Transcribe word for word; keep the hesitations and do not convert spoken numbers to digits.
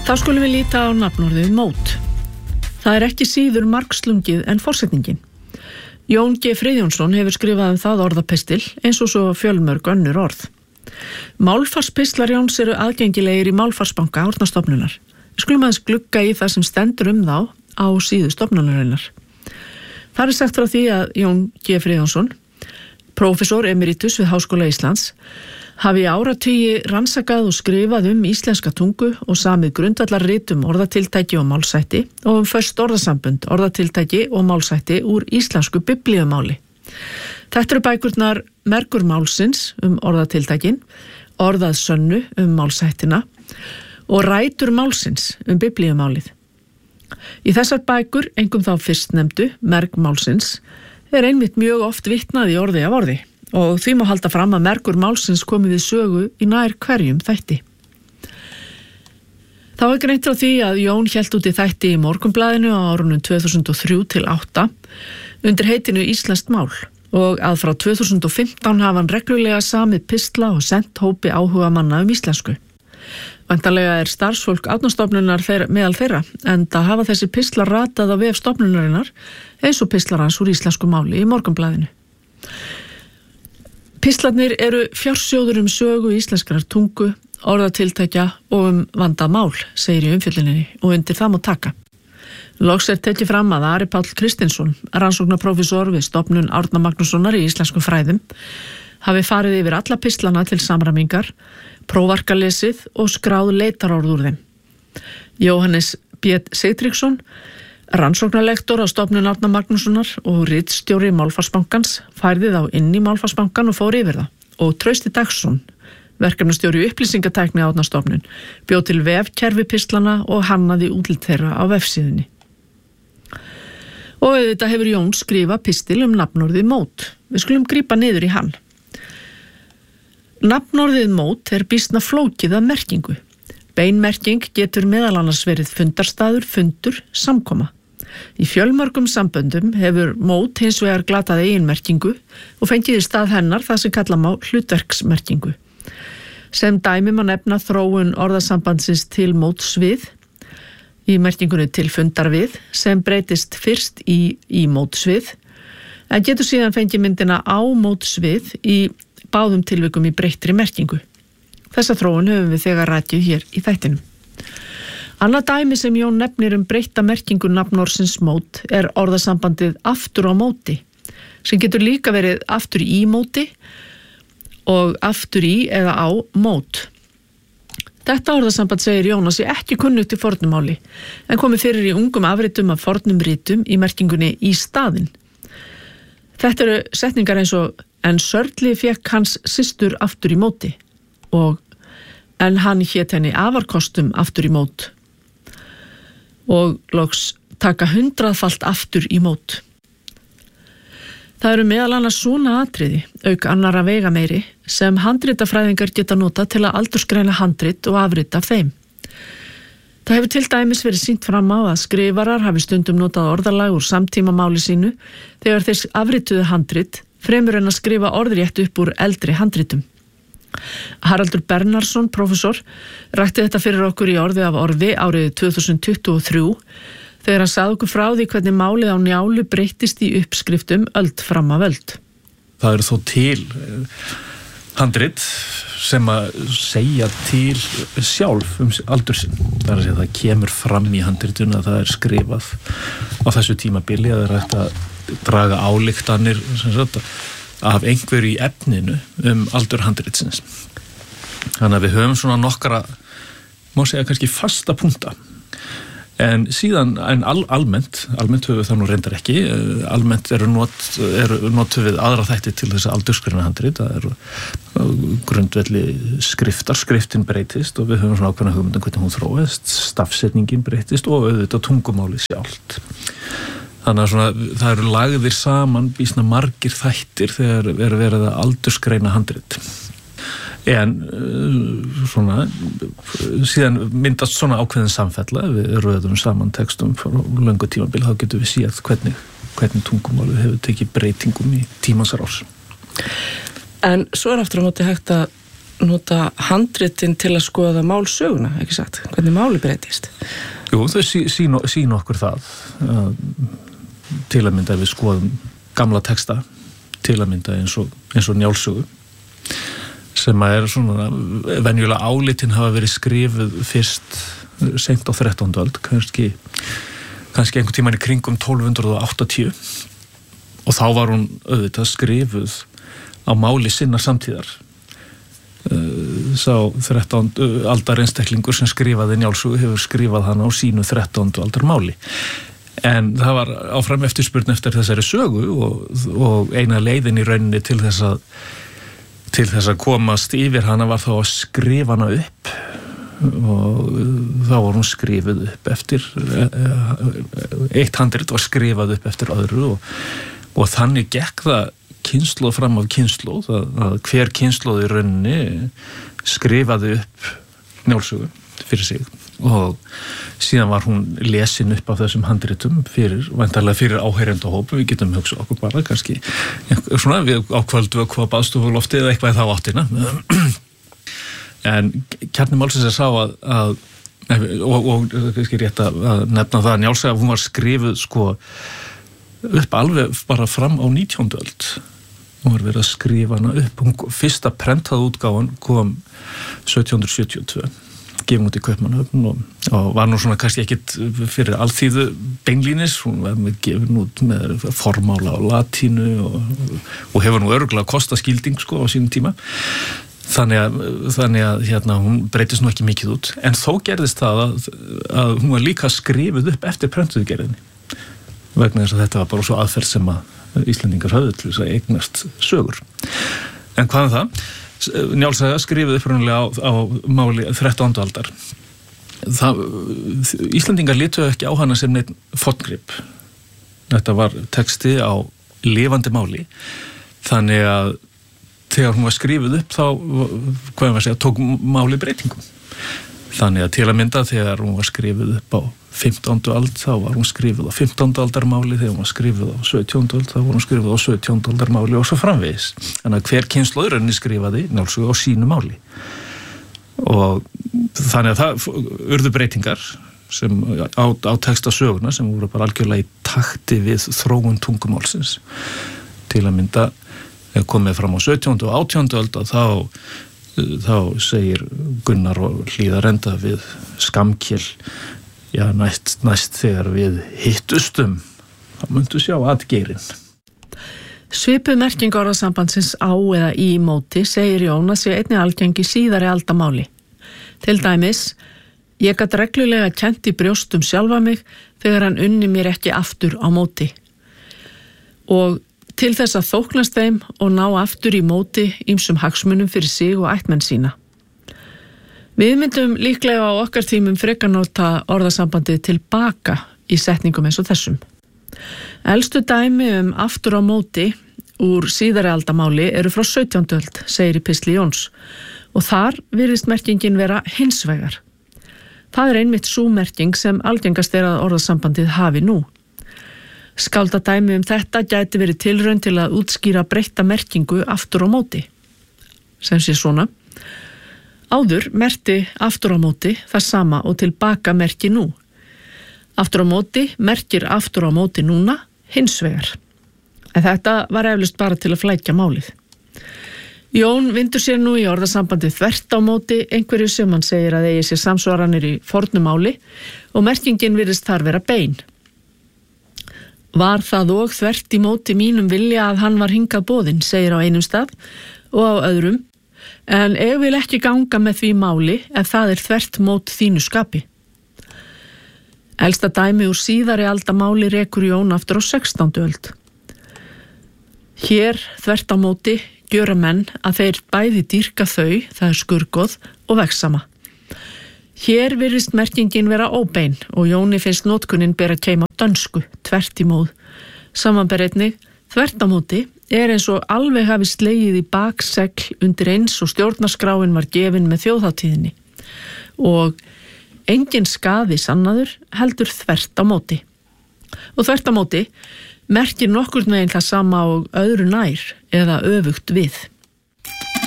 Þá skulum við líta á nafnorðið mót. Það er ekki síður margslungið en forsetningin. Jón G. Friðjónsson hefur skrifað um það orðapistil eins og svo fjölmörg önnur orð. Málfarspistlar Jóns eru aðgengilegir í Málfarsbanka Árnastofnunar. Við skulum aðeins glugga í það sem stendur um þá á síðu stofnunarinnar. Það er sagt frá því að Jón G. Friðjónsson, prófessor emeritus við Háskóla Íslands, hafi í áratugi rannsakað og skrifað um íslenska tungu og samið grundvallarrit um orðatiltæki og málshætti og um föst orðasambönd, orðatiltæki og málshætti úr íslensku biblíumáli. Þetta eru bækurnar Mergur málsins um orðatiltækin, Orðað sönnu um málshættina og Rætur málsins um biblíumálið. Í þessar bækur, einkum þá fyrstnefndu, Merg málsins, er einmitt mjög oft vitnað í orði af orði. Og því má halda fram að mergur málsins komi við sögu í nær hverjum þætti. Þá er greint frá því að Jón hélt út í þætti í Morgunblaðinu á árunum tvö þúsund og þrjú til átta undir heitinu Íslenskt mál og að frá tvö þúsund og fimmtán hafa hann reglulega samið pistla og sent hópi áhuga manna um íslensku. Væntanlega er starfsfólk Árnastofnunar þeir, meðal þeirra, enda hafa þessi pistlar ratað á vef stofnunarinnar eins og pistlar hans úr íslensku máli í Morgunblaðinu. Pistlarnir eru fjársjóður um sögu íslenskrar tungu, orðatiltækja og um vandað mál, segir í umfjölluninni og undir það má taka. Loks er tekið fram að Ari Páll Kristinsson, rannsóknarprófessor við stofnun Árna Magnússonar í íslenskum fræðum, hafi farið yfir alla pistlana til samræmingar, prófarkalesið og skráð leitarorð úr þeim. Jóhannes B. Sigtryggsson, rannsóknarlektor á stofnun Árna Magnússonar og ritstjóri Málfarsbankans færði þá inn í Málfarsbankan og fór yfir það. Og Trausti Dagsson, verkefnastjóri upplýsingatækni á Árnastofnun, bjó til vefkerfi pistlana og hannaði útlit þeirra á vefsíðunni. Og auðvitað hefur Jón skrifað pistil um nafnorðið mót. Við skulum grípa niður í hann. Nafnorðið mót er býsna flókið að merkingu. Beinmerking getur meðal annars verið fundarstaður, fundur, samkoma. Í fjölmörgum samböndum hefur mót hins vegar glatað eiginmerkingu og fengið í stað hennar það sem kalla má hlutverksmerkingu. Sem dæmi má nefna þróun orðasambandsins til mótsvið í merkingunni til fundarvið sem breytist fyrst í í mótsvið en getur síðan fengið myndina á mótsvið í báðum tilvikum í breyttri merkingu. Þessa þróun höfum við þegar rætt hér í þættinum. Annað dæmi sem Jón nefnir um breytta merkingu nafnorðsins mót er orðasambandið aftur á móti, sem getur líka verið aftur í móti og aftur í eða á mót. Þetta orðasamband segir Jónas sé ekki kunnugt í fornumáli, en komið fyrir í ungum afritum af fornum ritum í merkingunni í staðinn. Þetta eru setningar eins og en Sörli fékk hans systur aftur í móti og en hann hét henni afarkostum aftur í mót og loks taka hundraðfalt aftur í mót. Það eru meðal annars svona atriði, auk annara veigameiri, sem handritafræðingar geta nota til að aldursgreina handrit og afrita af þeim. Það hefur til dæmis verið sýnt fram á að skrifarar hafi stundum notað orðalag úr samtímamáli sínu þegar þeir afrituðu handrit fremur en að skrifa orðrétt upp úr eldri handritum. Haraldur Bernharðsson, prófessor, rækti þetta fyrir okkur í orði af orði árið tvö þúsund tuttugu og þrjú þegar hann sagði okkur frá því hvernig málið á Njálu breyttist í uppskriftum öld fram af öld. Það eru þó til handrit sem að segja til sjálf um aldur sinn. Það er að segja að það kemur fram í handritun að það er skrifað á þessu tímabili að það er hægt að draga ályktanir sem sagt af einhverju í efninu um aldur handritsins. Þannig að við höfum svona nokkra, má segja kannski fasta punkta. En síðan, en al, almennt, almennt höfum við það nú reyndar ekki, almennt eru, not, eru notuð við aðra þætti til þess að aldursgreina handrit, það eru grundvelli skriftar, skriftin breytist og við höfum svona ákveðna hugmynd um hvernig hún þróist, stafsetningin breytist og auðvitað tungumálið sjálft. Þannig að svona, það eru lagðir saman býsna margir þættir þegar er verið að aldursgreina handrit. En svona, síðan myndast svona ákveðin samfella, við röðum saman textum frá löngu tímabil, þá getum við séð hvernig, hvernig tungumálið hefur tekið breytingum í tímans rás. En svo er aftur á móti hægt að nota handritin til að skoða málsöguna, ekki satt? Hvernig máli breytist? Jú, þau sína sín okkur það uh, til að mynda við skoðum gamla texta, til að mynda eins og, eins og Njálssögu sem að er svona venjulega álitin hafa verið skrifuð fyrst seint á þrettándu öld, kannski kannski einhvern tímann í kringum tólf hundruð áttatíu og þá var hún auðvitað skrifuð á máli sinna samtíðar. Sá þrettándu aldar einstaklingur sem skrifaði Njálssögu hefur skrifað hann á sínu þrettándu aldar máli. En það var áfram eftirspurn eftir þessari sögu og, og eina leiðin í rauninni til þess að til þess að komast yfir hana var þá að skrifa hana upp og þá var hún skrifuð upp eftir eitt handrit var skrifað upp eftir öðru og, og þannig gekk það kynslóð fram af kynslóð að, að hver kynslóð í rauninni skrifaði upp Njálssögu fyrir sig og síðan var hún lesin upp af þessum handritum fyrir, væntanlega fyrir áheyrendahóp, við getum hugsað okkur bara kannski svona við á kvöldu og hvað baðstofulofti eða eitthvað í þá áttina en kjarni málsins er sá að, að og, og kannski rétt að nefna það að Njálssaga, hún var skrifuð sko upp alveg bara fram á nítjándu öld hún var verið að skrifa hana upp hún, fyrsta prentaða útgáfan kom sautján hundruð sjötíu og tvö gefin út í Kaupmannahöfn og, og var nú svona kannski ekkit fyrir alþýðu beinlínis, hún var með gefin út með formála á latínu og, og hefur nú örugglega kostað skilding sko á sínum tíma þannig að, þannig að hérna, hún breytist nú ekki mikið út en þó gerðist það að, að hún var líka skrifuð upp eftir prentuðgerðinni vegna þess að þetta var bara svo aðferð sem að Íslendingar höfðu til þess að eignast sögur en hvað er það? Njálssaga skrifuð upprunnilega á, á máli þrettándu aldar. Það, Íslendingar litu ekki á hana sem neitt forngrip. Þetta var texti á lifandi máli. Þannig að þegar hún var skrifuð upp þá, hvað var að segja, tók máli breytingum. Þannig að til að mynda þegar hún var skrifuð upp á fimmtándu öld þá var hún skrifuð á fimmtándu aldar máli, þegar hún var skrifuð á sautjándu öld þá var hún skrifuð á sautjándu aldar máli og svo framvegis. Þannig að hver kynslóð í rauninni skrifaði Njálssögu á sínu máli. Og þannig að það urðu breytingar sem á, á texta söguna sem voru bara algjörlega í takti við þróun tungumálsins. Til að mynda komið fram á sautjándu og átjándu öld og þá þá segir Gunnar og Hlíðar enda við Skammkiel já, næst, næst þegar við hittustum þá myndu sjá atgeirinn. Svipuð merking orðasambandsins á eða í móti segir Jón að sé einnig algengi síðari aldamáli. Til dæmis, ég gat reglulega kennt í brjóstum sjálfa mig þegar hann unni mér ekki aftur á móti. Og til þess að þóknast þeim og ná aftur í móti ýmsum hagsmunum fyrir sig og ættmenn sína. Við myndum líklega á okkar tímum frekar nota orðasambandið tilbaka í setningum eins og þessum. Elstu dæmi um aftur á móti úr síðari aldamáli eru frá sautjándu öld, segir í pistli Jóns, og þar virðist merkingin vera hinsvegar. Það er einmitt sú merking sem algengast er að orðasambandið hafi nú. Skáldadæmi um þetta gæti verið tilraun til að útskýra breytta merkingu aftur á móti. Sem sé svona. Áður merkti aftur á móti það sama og tilbaka merki nú. Aftur á móti merkir aftur á móti núna hinsvegar. En þetta var eflaust bara til að flækja málið. Jón vindur sér nú í orðasambandið þvert á móti einhverju sem hann segir að eigi sér samsvaranir í fornu máli og merkingin virðist þar vera bein. Var það og þvert í móti mínum vilja að hann var hingað boðinn, segir á einum stað og á öðrum, en ég vil ekki ganga með því máli ef það er þvert mót þínu skapi. Elsta dæmi úr síðari aldamáli rekur Jón aftur á sextándu öld. Hér þvert á móti gjöra menn að þeir bæði dýrka þau, það er skurgoð og vegsama. Hér virðist merkingin vera óbein og Jóni finnst notkunin bera keima dönsku, tvert í móð. Samanber einnig, þvert á móti er eins og alveg hafi slegið í baksegl undir eins og stjórnarskráin var gefin með þjóðhátíðinni. Og engin skaði sannaður heldur þvert á móti. Og þvert á móti merkir nokkurn veginn það sama og öðru nær eða öfugt við.